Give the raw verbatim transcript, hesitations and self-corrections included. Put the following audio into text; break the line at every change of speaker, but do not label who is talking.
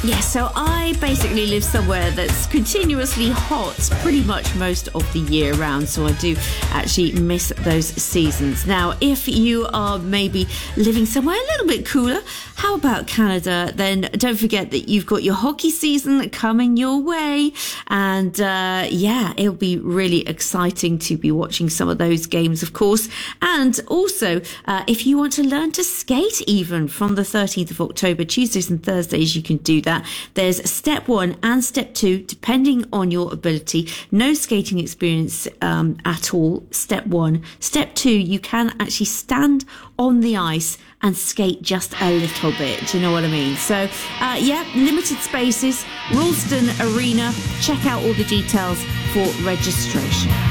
Yeah, so I basically live somewhere that's continuously hot pretty much most of the year round, so I do actually miss those seasons. Now, if you are maybe living somewhere a little bit cooler, how about Canada? Then don't forget that you've got your hockey season coming your way, and uh, yeah, it'll be really exciting to be watching some of those games, of course. And also, uh, if you want to learn to skate even from the thirteenth of October, Tuesdays and Thursdays, you can do that. There's step one and step two, depending on your ability. No skating experience um, at all. Step one. Step two, you can actually stand on the ice and skate just a little bit. Do you know what I mean? So, uh, yeah, limited spaces, Ralston Arena. Check out all the details for registration.